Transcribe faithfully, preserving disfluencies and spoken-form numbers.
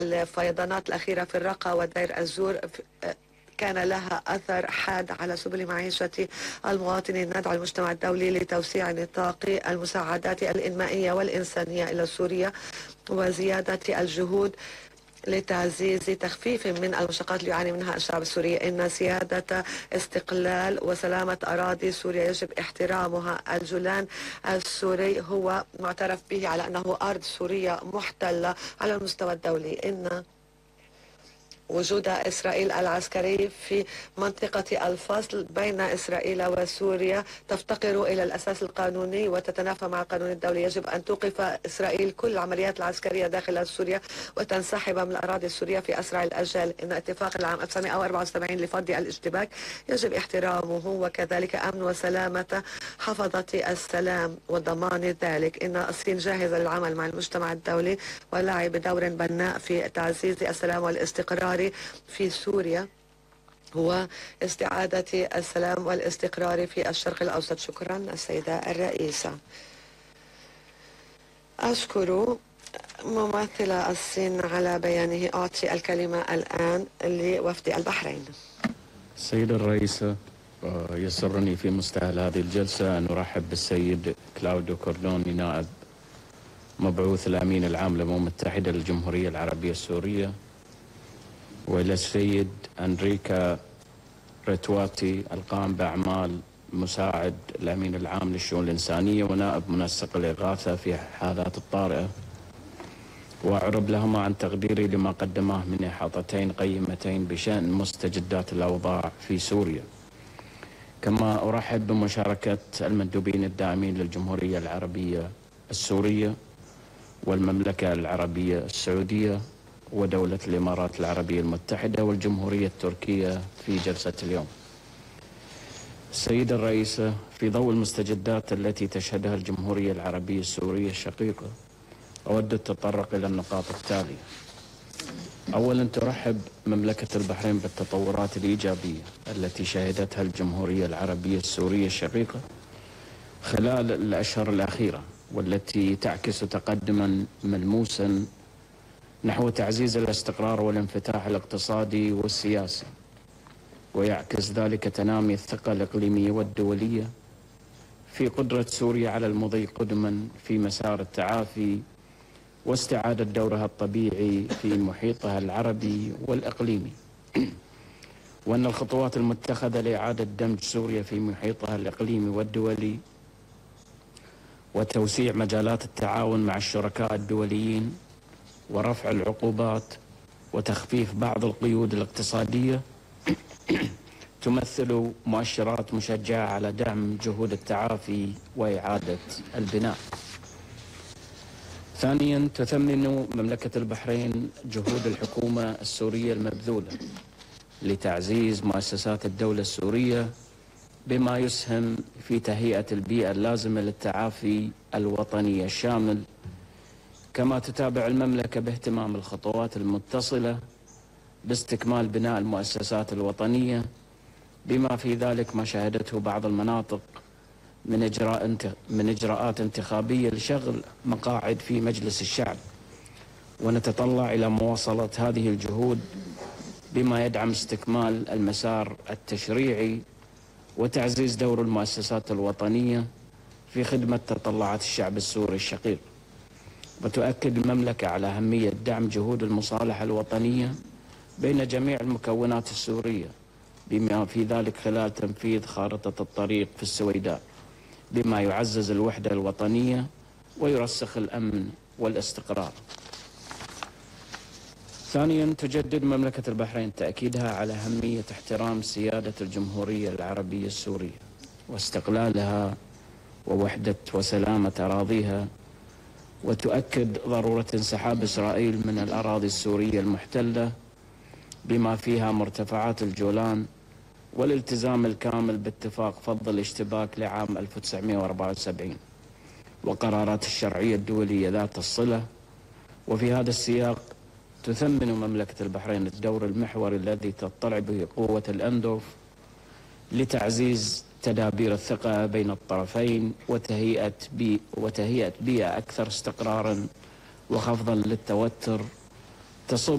الفيضانات الأخيرة في الرقة ودير الزور كان لها أثر حاد على سبل معيشة المواطنين. ندعو المجتمع الدولي لتوسيع نطاق المساعدات الإنمائية والإنسانية إلى سوريا وزيادة الجهود لتعزيز تخفيف من المشقات اللي يعاني منها الشعب السوري. إن سيادة استقلال وسلامة أراضي سوريا يجب احترامها. الجولان السوري هو معترف به على أنه أرض سورية محتلة على المستوى الدولي. إن وجود إسرائيل العسكري في منطقة الفصل بين إسرائيل وسوريا تفتقر إلى الأساس القانوني وتتنافى مع القانون الدولي. يجب أن توقف إسرائيل كل العمليات العسكرية داخل سوريا وتنسحب من الأراضي السورية في أسرع الأجال. إن اتفاق العام ألف وتسعمائة وأربعة وسبعين لفض الاشتباك يجب احترامه، وكذلك أمن وسلامة حفظة السلام وضمان ذلك. إن الصين جاهزة للعمل مع المجتمع الدولي واللعب بدور بناء في تعزيز السلام والاستقرار في سوريا واستعادة السلام والاستقرار في الشرق الأوسط. شكرا السيدة الرئيسة. أشكر ممثل الصين على بيانه. أعطي الكلمة الآن لوفد البحرين. السيدة الرئيسة، يسرني في مستهل هذه الجلسة أن أرحب بالسيد كلاوديو كوردوني نائب مبعوث الأمين العام للأمم المتحدة للجمهورية العربية السورية، وإلى السيد أنريكا رتواتي القائم بأعمال مساعد الأمين العام للشؤون الإنسانية ونائب منسق الإغاثة في حالات الطارئة، وأعرب لهما عن تقديري لما قدماه من إحاطتين قيمتين بشأن مستجدات الأوضاع في سوريا. كما أرحب بمشاركة المندوبين الدائمين للجمهورية العربية السورية والمملكة العربية السعودية ودولة الإمارات العربية المتحدة والجمهورية التركية في جلسة اليوم. السيدة الرئيسة، في ضوء المستجدات التي تشهدها الجمهورية العربية السورية الشقيقة، أود التطرق إلى النقاط التالية. أولا، ترحب مملكة البحرين بالتطورات الإيجابية التي شهدتها الجمهورية العربية السورية الشقيقة خلال الأشهر الأخيرة، والتي تعكس تقدما ملموسا نحو تعزيز الاستقرار والانفتاح الاقتصادي والسياسي، ويعكس ذلك تنامي الثقة الإقليمية والدولية في قدرة سوريا على المضي قدما في مسار التعافي واستعادة دورها الطبيعي في محيطها العربي والإقليمي، وأن الخطوات المتخذة لإعادة دمج سوريا في محيطها الإقليمي والدولي وتوسيع مجالات التعاون مع الشركاء الدوليين ورفع العقوبات وتخفيف بعض القيود الاقتصادية تمثل مؤشرات مشجعة على دعم جهود التعافي وإعادة البناء. ثانيا، تثمن مملكة البحرين جهود الحكومة السورية المبذولة لتعزيز مؤسسات الدولة السورية بما يسهم في تهيئة البيئة اللازمة للتعافي الوطني الشامل. كما تتابع المملكة باهتمام الخطوات المتصلة باستكمال بناء المؤسسات الوطنية، بما في ذلك ما شهدته بعض المناطق من إجراء من إجراءات انتخابية لشغل مقاعد في مجلس الشعب. ونتطلع إلى مواصلة هذه الجهود بما يدعم استكمال المسار التشريعي وتعزيز دور المؤسسات الوطنية في خدمة تطلعات الشعب السوري الشقيق. وتؤكد المملكة على أهمية دعم جهود المصالحة الوطنية بين جميع المكونات السورية، بما في ذلك خلال تنفيذ خارطة الطريق في السويداء، بما يعزز الوحدة الوطنية ويرسخ الأمن والاستقرار. ثانيا، تجدد مملكة البحرين تأكيدها على أهمية احترام سيادة الجمهورية العربية السورية واستقلالها ووحدة وسلامة أراضيها، وتؤكد ضرورة انسحاب إسرائيل من الأراضي السورية المحتلة بما فيها مرتفعات الجولان، والالتزام الكامل باتفاق فض الاشتباك لعام ألف وتسعمائة وأربعة وسبعين وقرارات الشرعية الدولية ذات الصلة. وفي هذا السياق تثمن مملكة البحرين الدور المحوري الذي تطلع به قوة الأندوف لتعزيز تدابير الثقة بين الطرفين وتهيئة بي وتهيئة بيئة أكثر استقرارا وخفضا للتوتر تصب